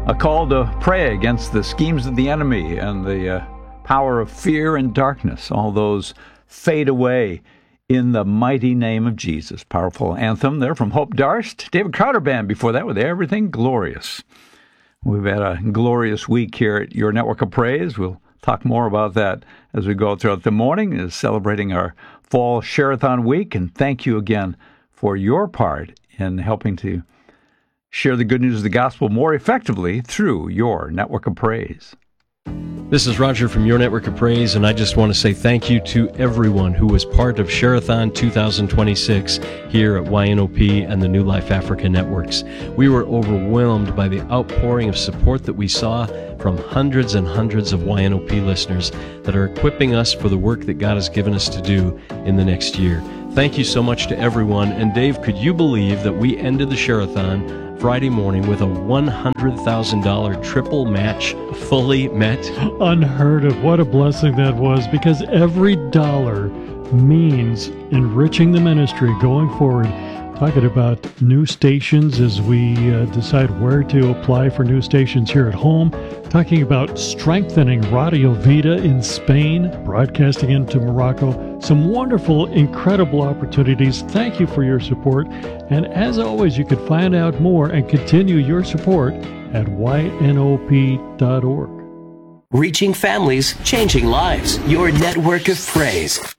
A call to pray against the schemes of the enemy and the power of fear and darkness. All those fade away in the mighty name of Jesus. Powerful anthem there from Hope Darst. David Crowder Band before that with Everything Glorious. We've had a glorious week here at Your Network of Praise. We'll talk more about that as we go throughout the morning, is celebrating our fall Share-a-thon week. And thank you again for your part in helping to share the good news of the gospel more effectively through Your Network of Praise. This is Roger from Your Network of Praise, and I just want to say thank you to everyone who was part of Share-a-thon 2026 here at YNOP and the New Life Africa networks. We were overwhelmed by the outpouring of support that we saw from hundreds and hundreds of YNOP listeners that are equipping us for the work that God has given us to do in the next year. Thank you so much to everyone. And Dave, could you believe that we ended the Share-a-thon Friday morning with a $100,000 triple match fully met? Unheard of. What a blessing that was, because every dollar means enriching the ministry going forward. Talking about new stations as we decide where to apply for new stations here at home. Talking about strengthening Radio Vida in Spain, broadcasting into Morocco. Some wonderful, incredible opportunities. Thank you for your support. And as always, you can find out more and continue your support at ynop.org. Reaching families, changing lives. Your Network of Praise.